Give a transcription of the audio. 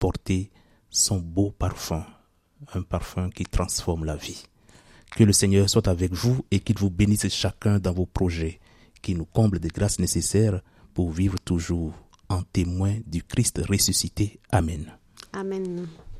porter son beau parfum, un parfum qui transforme la vie. Que le Seigneur soit avec vous et qu'il vous bénisse chacun dans vos projets, qu'il nous comble des grâces nécessaires pour vivre toujours en témoin du Christ ressuscité. Amen. Amen.